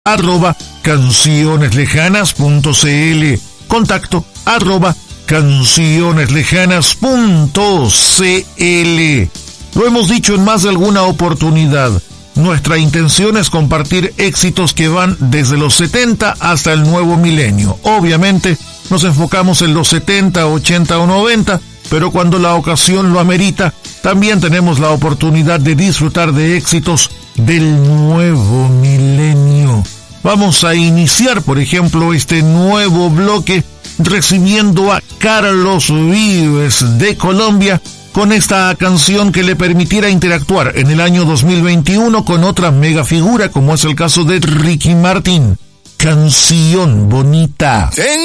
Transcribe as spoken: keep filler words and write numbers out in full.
arroba cancioneslejanas.cl. Contacto arroba cancioneslejanas.cl. Lo hemos dicho en más de alguna oportunidad. Nuestra intención es compartir éxitos que van desde los setenta hasta el nuevo milenio. Obviamente, nos enfocamos en los setenta, ochenta o noventa, pero cuando la ocasión lo amerita, también tenemos la oportunidad de disfrutar de éxitos del nuevo milenio. Vamos a iniciar, por ejemplo, este nuevo bloque recibiendo a Carlos Vives de Colombia con esta canción que le permitiera interactuar en el año dos mil veintiuno con otra mega figura como es el caso de Ricky Martin. Canción bonita.